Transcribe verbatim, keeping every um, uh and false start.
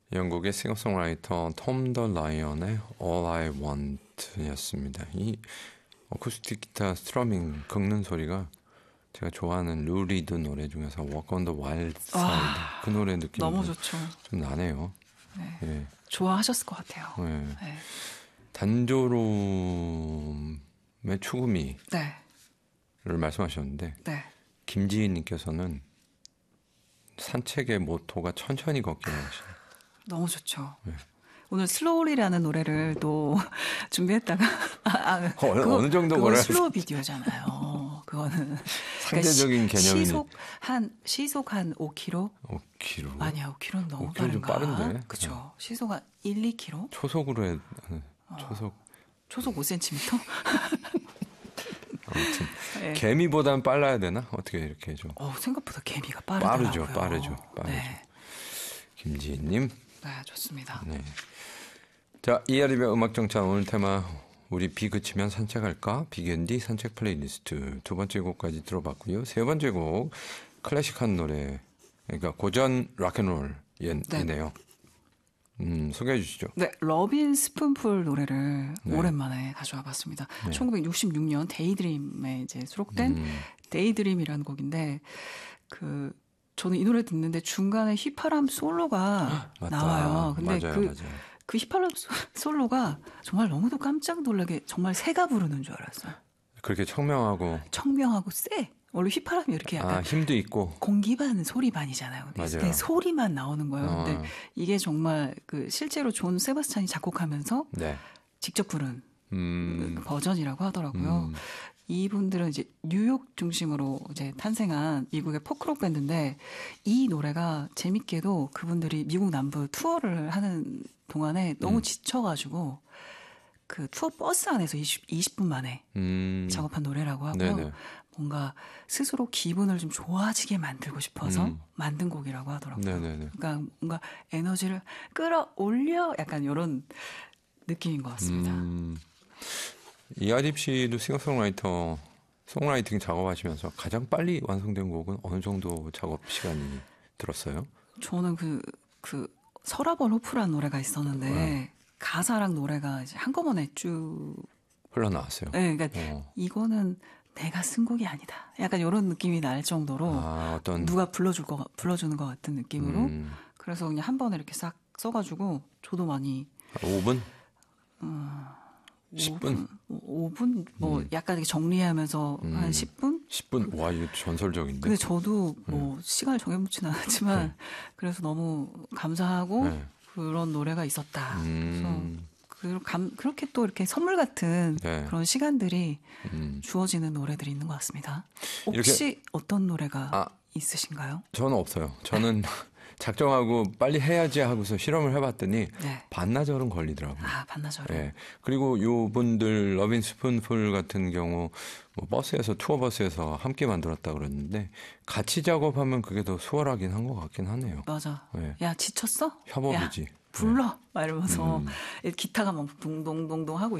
영국의 싱어송라이터 톰 더 라이언의 All I Want였습니다. 이 어쿠스틱 기타 스트러밍 긁는 소리가 제가 좋아하는 루 리드 노래 중에서 Walk on the Wild Side 와, 그 노래 느낌이 너무 좋죠. 좀 나네요. 네. 예. 좋아하셨을 것 같아요. 네. 네. 단조로움의 추구미를 네. 말씀하셨는데 네. 김지희님께서는 산책의 모토가 천천히 걷기라고 하시네요. 너무 좋죠. 네. 오늘 슬로우리라는 노래를 또 준비했다가 아, 아, 어느, 그거, 어느 정도 그건 걸어야 슬로우 비디오잖아요. 그거는 상대적인 그러니까 개념이 시속 한 시속 한 오 킬로미터? 오 킬로미터? 아니야, 오 킬로미터는 너무 오 킬로미터 좀 빠른가? 빠른데? 그죠. 네. 시속 한 일, 이 킬로미터? 초속으로 해. 초속. 어, 초속 오 센티미터? 아무튼 네. 개미보단 빨라야 되나? 어떻게 이렇게 좀. 어, 생각보다 개미가 빠르더라고요. 빠르죠, 빠르죠, 빠르죠. 네. 김지희님. 네, 좋습니다. 네. 자, 이아리의 음악정찬 오늘 테마 우리 비 그치면 산책할까? 비견디 산책 플레이리스트 두 번째 곡까지 들어봤고요. 세 번째 곡 클래식한 노래, 그러니까 고전 락앤롤이네요. 네. 음, 소개해 주시죠. 네, 러빈 스푼풀 노래를 네. 오랜만에 가져와 봤습니다. 네. 천구백육십육 년 데이드림에 이제 수록된 음. 데이드림이라는 곡인데 그 저는 이 노래 듣는데 중간에 휘파람 솔로가 맞다. 나와요. 근데 맞아요, 그, 맞아요. 그 휘파람 솔로가 정말 너무도 깜짝 놀라게 정말 새가 부르는 줄 알았어요. 그렇게 청명하고 청명하고 쎄. 원래 휘파람이 이렇게 약간 아, 힘도 있고 공기 반 소리 반이잖아요. 근데 맞아요. 그냥 소리만 나오는 거예요. 어. 근데 이게 정말 그 실제로 존 세바스찬이 작곡하면서 네. 직접 부른 음. 버전이라고 하더라고요. 음. 이분들은 이제 뉴욕 중심으로 이제 탄생한 미국의 포크록 밴드인데 이 노래가 재밌게도 그분들이 미국 남부 투어를 하는 동안에 너무 음. 지쳐가지고 그 투어 버스 안에서 이십, 이십 분 만에 음. 작업한 노래라고 하고요. 네네. 뭔가 스스로 기분을 좀 좋아지게 만들고 싶어서 음. 만든 곡이라고 하더라고요. 네네네. 그러니까 뭔가 에너지를 끌어올려 약간 이런 느낌인 것 같습니다. 음. 이아립 씨도 싱어송라이터 송라이팅 작업하시면서 가장 빨리 완성된 곡은 어느 정도 작업 시간이 들었어요? 저는 그, 그 서라벌 호프라는 노래가 있었는데 네. 가사랑 노래가 이제 한꺼번에 쭉 흘러나왔어요. 네, 그러니까 어. 이거는 내가 쓴 곡이 아니다. 약간 이런 느낌이 날 정도로 아, 어떤 누가 불러줄 거 불러주는 것 같은 느낌으로 음. 그래서 그냥 한 번에 이렇게 싹 써가지고 저도 많이 오 분? 어, 십 분? 오 분? 뭐 음. 약간 이렇게 정리하면서 음. 한 십 분? 십 분? 와, 이거 전설적인데. 근데 저도 뭐 음. 시간을 정해놓지는 않았지만 네. 그래서 너무 감사하고 네. 그런 노래가 있었다. 음. 그래서 그, 감, 그렇게 또 이렇게 선물 같은 네. 그런 시간들이 음. 주어지는 노래들이 있는 것 같습니다. 혹시 이렇게- 어떤 노래가 아. 있으신가요? 저는 없어요. 저는 작정하고 빨리 해야지 하고서 실험을 해봤더니 네. 반나절은 걸리더라고요. 아, 반나절. 예. 그리고 요 분들 러빈 스푼풀 같은 경우 뭐 버스에서 투어 버스에서 함께 만들었다 그랬는데 같이 작업하면 그게 더 수월하긴 한 것 같긴 하네요. 맞아. 예. 야, 지쳤어? 협업이지. 야, 불러. 막 이러면서 음. 기타가 막 동동동동 하고